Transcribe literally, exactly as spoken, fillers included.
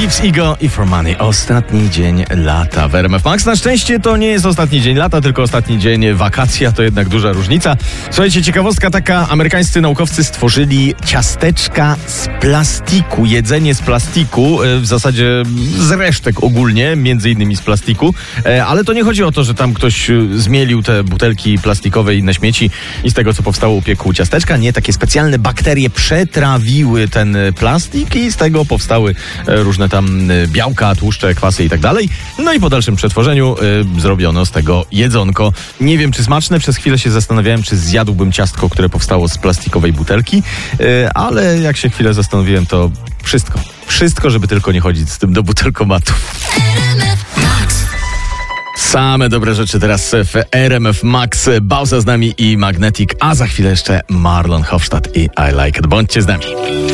Gibbs, Ego i For Money. Ostatni dzień lata w R M F Max. Na szczęście to nie jest ostatni dzień lata, tylko ostatni dzień wakacji, a to jednak duża różnica. Słuchajcie, ciekawostka taka. Amerykańscy naukowcy stworzyli ciasteczka z plastiku. Jedzenie z plastiku, w zasadzie z resztek ogólnie, między innymi z plastiku. Ale to nie chodzi o to, że tam ktoś zmielił te butelki plastikowe i inne śmieci i z tego, co powstało, upiekł ciasteczka. Nie, takie specjalne bakterie przetrawiły ten plastik i z tego powstały różne tam białka, tłuszcze, kwasy i tak dalej. No i po dalszym przetworzeniu y, zrobiono z tego jedzonko. Nie wiem, czy smaczne. Przez chwilę się zastanawiałem, czy zjadłbym ciastko, które powstało z plastikowej butelki, y, ale jak się chwilę zastanowiłem, to wszystko. Wszystko, żeby tylko nie chodzić z tym do butelkomatu. Same dobre rzeczy teraz w R M F Max. Bauza z nami i Magnetic, a za chwilę jeszcze Marlon Hofstadt i I Like It. Bądźcie z nami.